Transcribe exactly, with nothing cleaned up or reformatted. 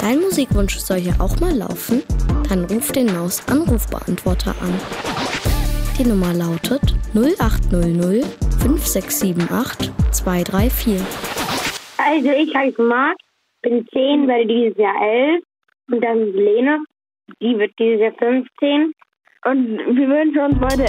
Dein Musikwunsch soll hier auch mal laufen? Dann ruf den Maus-Anrufbeantworter an. Die Nummer lautet null acht null null fünf sechs sieben acht zwei drei vier. Also ich heiße Marc, bin zehn, werde dieses Jahr elf. Und dann Lene, die wird dieses Jahr fünfzehn. Und wir wünschen uns heute